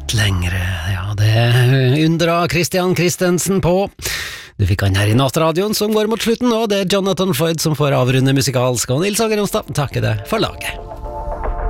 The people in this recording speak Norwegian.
litt lengre. Ja, det undra Christian Christensen på. Du fikk han her i Nattradioen som går mot slutten, og det er Jonathan Floyd som får avrunde musikalsk, og Nils Ager Onsdag takker deg for laget.